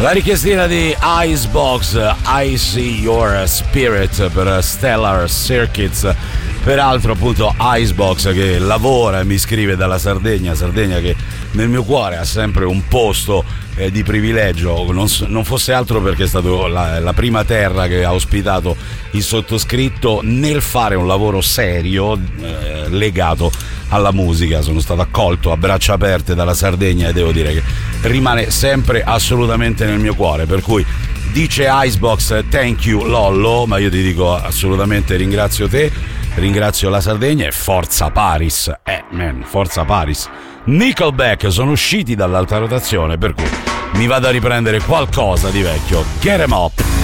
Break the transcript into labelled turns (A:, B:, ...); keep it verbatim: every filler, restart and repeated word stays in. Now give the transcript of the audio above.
A: La richiestina di Icebox, I See Your Spirit per Stellar Circuits. Peraltro appunto Icebox che lavora e mi scrive dalla Sardegna, Sardegna che nel mio cuore ha sempre un posto eh, di privilegio, non, non fosse altro perché è stato la, la prima terra che ha ospitato il sottoscritto nel fare un lavoro serio eh, legato alla musica. Sono stato accolto a braccia aperte dalla Sardegna e devo dire che rimane sempre assolutamente nel mio cuore, per cui dice Icebox thank you Lollo, ma io ti dico assolutamente ringrazio te, ringrazio la Sardegna e forza Paris, eh man, forza Paris. Nickelback sono usciti dall'alta rotazione, per cui mi vado a riprendere qualcosa di vecchio. Get 'em up.